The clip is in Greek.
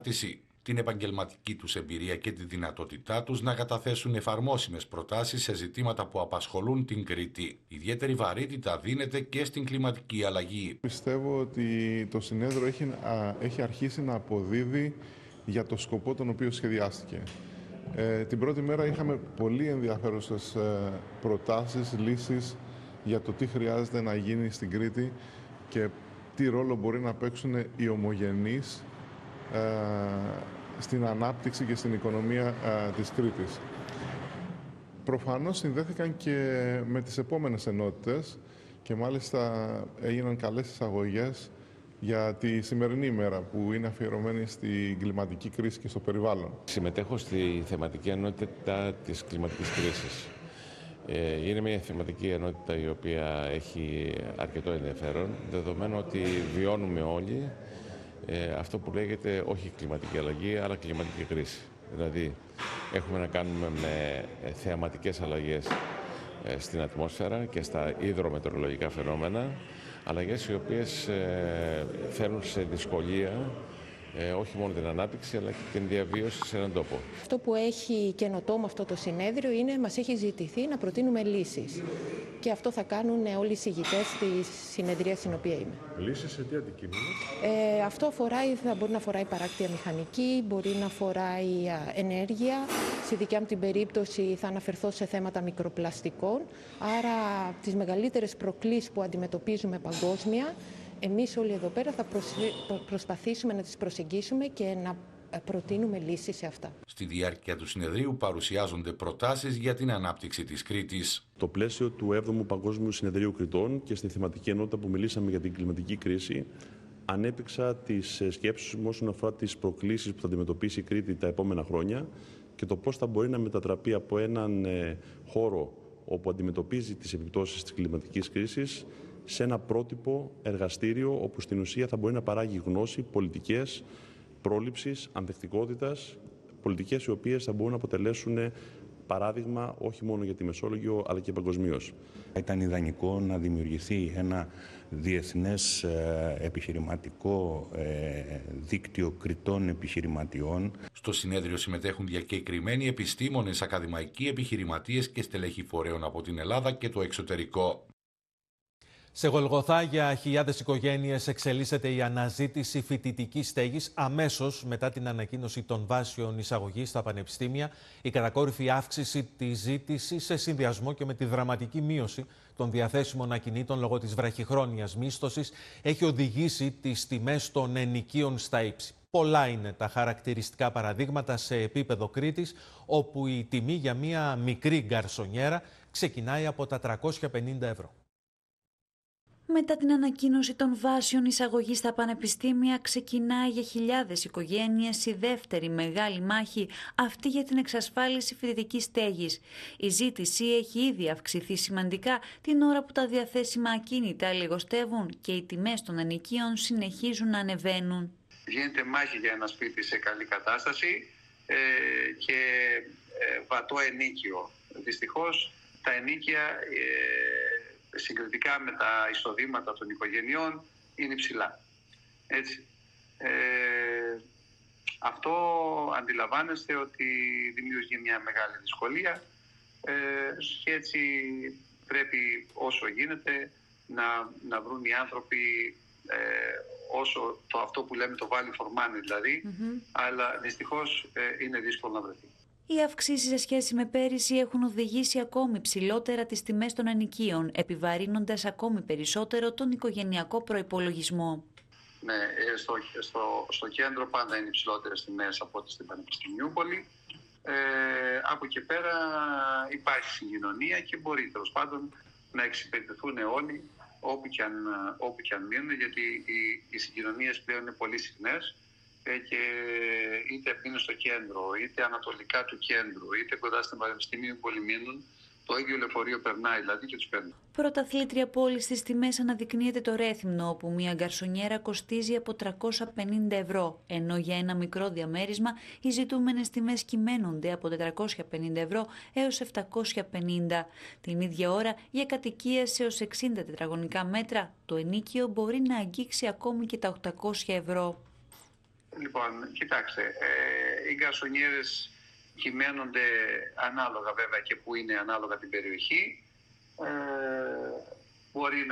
την επαγγελματική τους εμπειρία και τη δυνατότητά τους να καταθέσουν εφαρμόσιμες προτάσεις σε ζητήματα που απασχολούν την Κρήτη. Ιδιαίτερη βαρύτητα δίνεται και στην κλιματική αλλαγή. Πιστεύω ότι το συνέδριο έχει αρχίσει να αποδίδει για το σκοπό τον οποίο σχεδιάστηκε. Την πρώτη μέρα είχαμε πολύ ενδιαφέρουσες προτάσεις, λύσεις για το τι χρειάζεται να γίνει στην Κρήτη και τι ρόλο μπορεί να παίξουν οι ομογενείς στην ανάπτυξη και στην οικονομία της Κρήτης. Προφανώς συνδέθηκαν και με τις επόμενες ενότητες και μάλιστα έγιναν καλές εισαγωγές για τη σημερινή ημέρα που είναι αφιερωμένη στην κλιματική κρίση και στο περιβάλλον. Συμμετέχω στη θεματική ενότητα της κλιματικής κρίσης. Είναι μια θεματική ενότητα η οποία έχει αρκετό ενδιαφέρον, δεδομένου ότι βιώνουμε όλοι αυτό που λέγεται όχι κλιματική αλλαγή, αλλά κλιματική κρίση. Δηλαδή, έχουμε να κάνουμε με θεαματικές αλλαγές στην ατμόσφαιρα και στα υδρομετεωρολογικά φαινόμενα, αλλαγές οι οποίες φέρνουν σε δυσκολία όχι μόνο την ανάπτυξη, αλλά και την διαβίωση σε έναν τόπο. Αυτό που έχει καινοτόμο αυτό το συνέδριο είναι μας έχει ζητηθεί να προτείνουμε λύσεις. Και αυτό θα κάνουν όλοι οι συγητές στη συνεδρία στην οποία είμαι. Λύσεις σε τι αντικείμενο? Αυτό μπορεί να αφοράει παράκτια μηχανική, μπορεί να αφοράει ενέργεια. Στη δικιά μου την περίπτωση θα αναφερθώ σε θέματα μικροπλαστικών. Άρα τις μεγαλύτερες προκλήσεις που αντιμετωπίζουμε παγκόσμια, εμείς όλοι εδώ πέρα θα προσπαθήσουμε να τις προσεγγίσουμε και να προτείνουμε λύσεις σε αυτά. Στη διάρκεια του συνεδρίου παρουσιάζονται προτάσεις για την ανάπτυξη της Κρήτης. Το πλαίσιο του 7ου Παγκόσμιου Συνεδρίου Κρητών και στη θεματική ενότητα που μιλήσαμε για την κλιματική κρίση, ανέπτυξα τις σκέψεις μου όσον αφορά τις προκλήσεις που θα αντιμετωπίσει η Κρήτη τα επόμενα χρόνια και το πώς θα μπορεί να μετατραπεί από έναν χώρο όπου αντιμετωπίζει τις επιπτώσεις της κλιματικής κρίσης σε ένα πρότυπο εργαστήριο όπου στην ουσία θα μπορεί να παράγει γνώση, πολιτικές πρόληψης, ανθεκτικότητας, πολιτικές οι οποίες θα μπορούν να αποτελέσουν παράδειγμα όχι μόνο για τη Μεσόλογο αλλά και παγκοσμίως. Ήταν ιδανικό να δημιουργηθεί ένα διεθνές επιχειρηματικό δίκτυο κριτών επιχειρηματιών. Στο συνέδριο συμμετέχουν διακεκριμένοι επιστήμονες, ακαδημαϊκοί, επιχειρηματίες και στελέχη φορέων από την Ελλάδα και το εξωτερικό. Σε Γολγοθά για χιλιάδες οικογένειες εξελίσσεται η αναζήτηση φοιτητικής στέγης αμέσως μετά την ανακοίνωση των βάσεων εισαγωγής στα πανεπιστήμια. Η κατακόρυφη αύξηση της ζήτησης σε συνδυασμό και με τη δραματική μείωση των διαθέσιμων ακινήτων λόγω της βραχυχρόνιας μίσθωσης έχει οδηγήσει τις τιμές των ενοικίων στα ύψη. Πολλά είναι τα χαρακτηριστικά παραδείγματα σε επίπεδο Κρήτης, όπου η τιμή για μία μικρή γκαρσονιέρα ξεκινάει από τα 350 ευρώ. Μετά την ανακοίνωση των βάσεων εισαγωγής στα πανεπιστήμια, ξεκινάει για χιλιάδες οικογένειες η δεύτερη μεγάλη μάχη, αυτή για την εξασφάλιση φοιτητικής στέγης. Η ζήτηση έχει ήδη αυξηθεί σημαντικά την ώρα που τα διαθέσιμα ακίνητα λιγοστεύουν και οι τιμές των ενοικίων συνεχίζουν να ανεβαίνουν. Γίνεται μάχη για ένα σπίτι σε καλή κατάσταση και βατό ενίκιο. Δυστυχώς τα ενίκια συγκριτικά με τα εισοδήματα των οικογενειών είναι υψηλά. Έτσι. Αυτό αντιλαμβάνεστε ότι δημιουργεί μια μεγάλη δυσκολία και έτσι πρέπει όσο γίνεται να βρουν οι άνθρωποι όσο αυτό που λέμε το value for money δηλαδή, αλλά δυστυχώς είναι δύσκολο να βρεθεί. Οι αυξήσεις σε σχέση με πέρυσι έχουν οδηγήσει ακόμη ψηλότερα τις τιμές των ενοικίων, επιβαρύνοντας ακόμη περισσότερο τον οικογενειακό προϋπολογισμό. Ναι, στο κέντρο πάντα είναι υψηλότερες τιμές από ό,τι στην Πανεπιστημιούπολη. Από εκεί πέρα υπάρχει συγκοινωνία και μπορεί τέλος πάντων να εξυπηρετηθούν όλοι όπου και αν μείνουν, γιατί οι συγκοινωνίες πλέον είναι πολύ συχνές και είτε είναι στο κέντρο, είτε ανατολικά του κέντρου, είτε κοντά στην Πανεπιστημιούπολη μείνουν, το ίδιο λεωφορείο περνάει δηλαδή και τους παίρνει. Πρωταθλήτρια πόλη στις τιμές αναδεικνύεται το Ρέθυμνο, όπου μια γκαρσονιέρα κοστίζει από 350 ευρώ, ενώ για ένα μικρό διαμέρισμα οι ζητούμενες τιμές κυμαίνονται από 450 ευρώ έως 750. Την ίδια ώρα, για κατοικίες έως 60 τετραγωνικά μέτρα, το ενίκιο μπορεί να αγγίξει ακόμη και τα 800 ευρώ. Λοιπόν, κοιτάξτε, οι γκαρσονιέρες κυμαίνονται ανάλογα βέβαια και που είναι, ανάλογα την περιοχή. Μπορεί